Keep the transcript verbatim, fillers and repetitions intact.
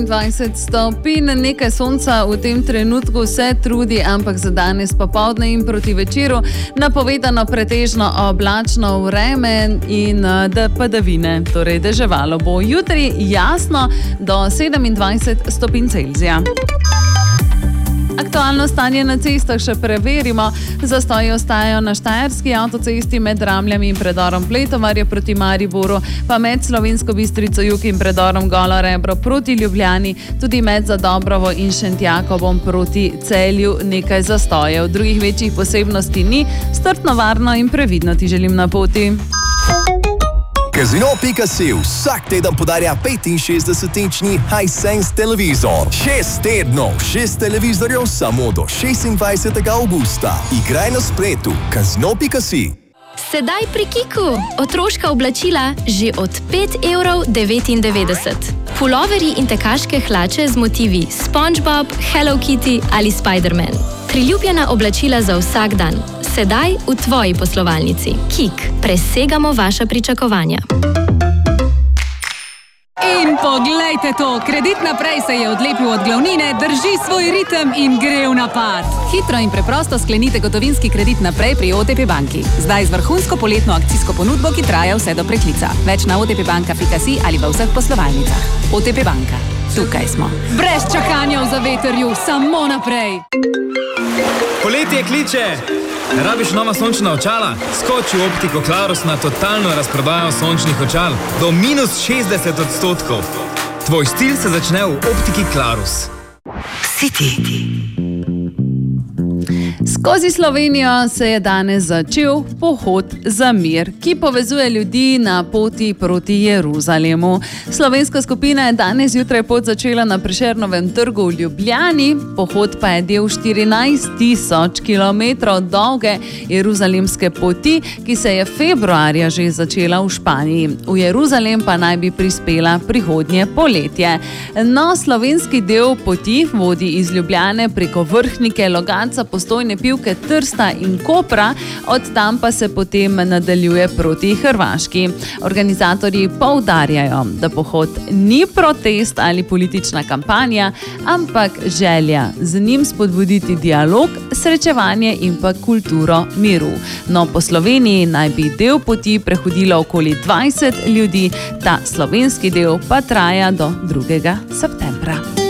dvajset stopinj, nekaj sonca v tem trenutku se trudi, ampak za danes popoldne in proti večeru napovedano pretežno oblačno vreme in da padavine, torej deževalo bo. Jutri jasno do sedemindvajset stopinj Celzija. Aktualno stanje na cestah še preverimo. Zastoji ostajajo na Štajerski avtocesti med Ramljami in predorom Pletovarja proti Mariboru, pa med Slovensko Bistrico jug in predorom Golo Rebro proti Ljubljani, tudi med Zadobrovo in Šentjakobom proti Celju nekaj zastojev. Drugih večjih posebnosti ni. Strpno, varno in previdno ti želim na poti. Casino pika si vsak teden podarja petinšestdesetinčni Hisense televizor. Šest tednov, šest televizorjev samo do šestindvajsetega avgusta. Igraj na spletu casino pika si. Sedaj pri Kiku. Otroška oblačila že od pet evrov devetindevetdeset. Puloverji in tekaške hlače z motivi SpongeBob, Hello Kitty ali Spider-Man. Priljubljena oblačila za vsak dan. Sedaj v tvoji poslovalnici. Kik. Presegamo vaša pričakovanja. In poglejte to, Kredit naprej se je odlepil od glavnine, drži svoj ritem in gre v napad. Hitro in preprosto sklenite gotovinski kredit naprej pri O T P banki. Zdaj z vrhunsko poletno akcijsko ponudbo, ki traja vse do preklica. Več na otpbanka pika si ali v vseh poslovalnicah. O T P banka. Tukaj smo. Brez čakanja v zavetrju, samo naprej. Poletje kliče! Rabiš nova sončna očala? Skoči v Optiko Clarus na totalno razprodajo sončnih očal do minus šestdeset odstotkov. Tvoj stil se začne v Optiki Clarus. City. Skozi Slovenijo se je danes začel pohod za mir, ki povezuje ljudi na poti proti Jeruzalemu. Slovenska skupina je danes jutraj pot začela na Prešernovem trgu v Ljubljani. Pohod pa je del štirinajst tisoč kilometrov dolge jeruzalemske poti, ki se je februarja že začela v Španiji. V Jeruzalem pa naj bi prispela prihodnje poletje. No, slovenski del poti vodi iz Ljubljane preko Vrhnike, Logatca, Postojne, Pivke, Trsta in Kopra, od tam pa se potem nadaljuje proti Hrvaški. Organizatorji poudarjajo, da pohod ni protest ali politična kampanja, ampak želja z njim spodbuditi dialog, srečevanje in pa kulturo miru. No, po Sloveniji naj bi del poti prehodilo okoli dvajset ljudi, ta slovenski del pa traja do drugega septembra.